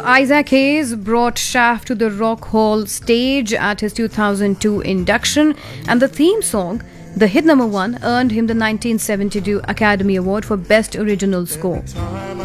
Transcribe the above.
Isaac Hayes brought Shaft to the Rock Hall stage at his 2002 induction, and the theme song, the hit number one, earned him the 1972 Academy Award for Best Original Score.